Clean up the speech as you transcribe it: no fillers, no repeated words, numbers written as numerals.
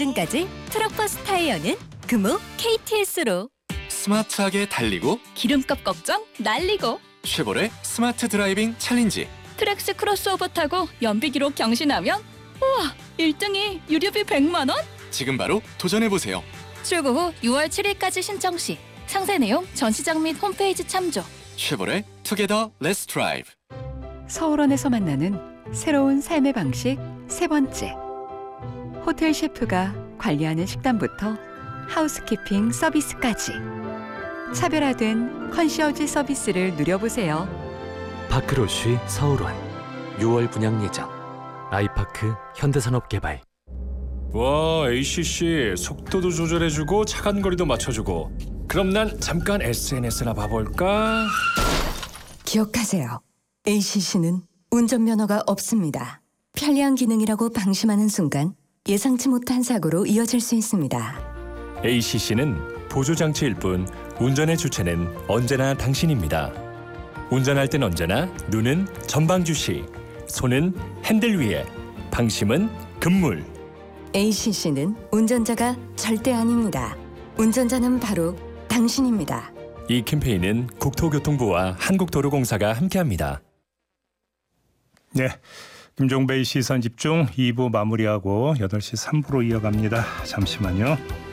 지금까지 트럭버스 타이어는 금호 KTS로 스마트하게 달리고 기름값 걱정 날리고 쉐보레 스마트 드라이빙 챌린지. 트랙스 크로스오버 타고 연비 기록 경신하면 우와 1등이 유류비 100만 원? 지금 바로 도전해보세요. 출고 후 6월 7일까지 신청 시 상세 내용 전시장 및 홈페이지 참조. 쉐보레 투게더 렛츠 드라이브. 서울원에서 만나는 새로운 삶의 방식 세 번째. 호텔 셰프가 관리하는 식단부터 하우스키핑 서비스까지 차별화된 컨시어지 서비스를 누려보세요. 파크로쉬 서울원 6월 분양 예정. 아이파크 현대산업개발. 와, ACC 속도도 조절해주고 차간거리도 맞춰주고. 그럼 난 잠깐 SNS나 봐볼까? 기억하세요. ACC는 운전면허가 없습니다. 편리한 기능이라고 방심하는 순간 예상치 못한 사고로 이어질 수 있습니다. ACC는 보조장치일 뿐 운전의 주체는 언제나 당신입니다. 운전할 땐 언제나 눈은 전방 주시, 손은 핸들 위에, 방심은 금물. ACC는 운전자가 절대 아닙니다. 운전자는 바로 당신입니다. 이 캠페인은 국토교통부와 한국도로공사가 함께합니다. 네, 김종배의 시선집중 2부 마무리하고 8시 3부로 이어갑니다. 잠시만요.